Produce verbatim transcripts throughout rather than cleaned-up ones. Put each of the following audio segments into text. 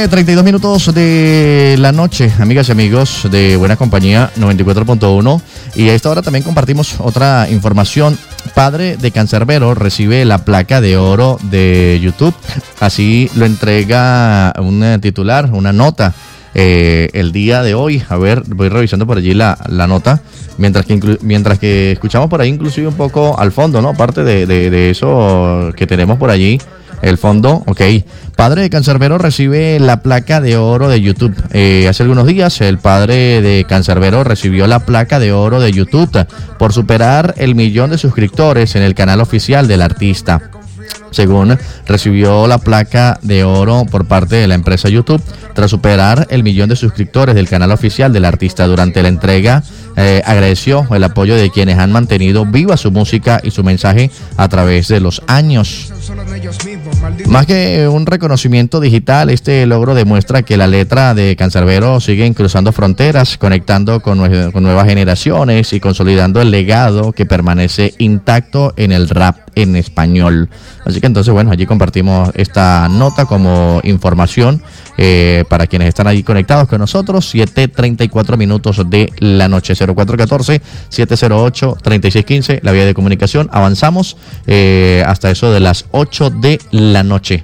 treinta y dos minutos de la noche, amigas y amigos de Buena Compañía noventa y cuatro punto uno. Y a esta hora también compartimos otra información. Padre de Cancerbero recibe la placa de oro de YouTube. Así lo entrega un titular, una nota. Eh, el día de hoy, a ver, voy revisando por allí la, la nota, mientras que inclu- mientras que escuchamos por ahí inclusive un poco al fondo, ¿no? Aparte de, de, de eso que tenemos por allí, el fondo, ok. Padre de Cancerbero recibe la placa de oro de YouTube. Eh, hace algunos días el padre de Cancerbero recibió la placa de oro de YouTube por superar el millón de suscriptores en el canal oficial del artista. Según recibió la placa de oro por parte de la empresa YouTube tras superar el millón de suscriptores del canal oficial del artista. Durante la entrega eh, agradeció el apoyo de quienes han mantenido viva su música y su mensaje a través de los años. Más que un reconocimiento digital, este logro demuestra que la letra de Cancerbero sigue cruzando fronteras, conectando con, nue- con nuevas generaciones y consolidando el legado que permanece intacto en el rap en español. Así que entonces, bueno, allí compartimos esta nota como información eh, para quienes están ahí conectados con nosotros. Siete treinta y cuatro minutos de la noche. Cero cuatro uno cuatro, siete cero ocho, tres seis uno cinco, la vía de comunicación. Avanzamos eh, hasta eso de las ocho de la noche.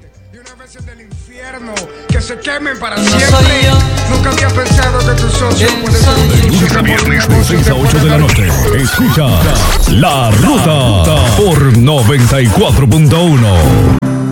Que se quemen para siempre. Nunca había pensado que tus socios pueden ser De lunes a viernes de seis a ocho de la noche. Escucha La Ruta por noventa y cuatro punto uno.